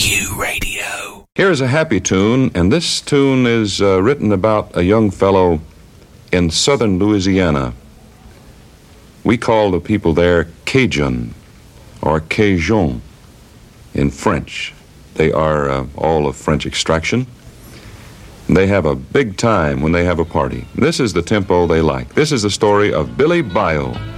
Q Radio. Here's a happy tune, and this tune is written about a young fellow in southern Louisiana. We call the people there Cajun or Cajun in French. They are all of French extraction. They have a big time when they have a party. This is the tempo they like. This is the story of Billy Bayou.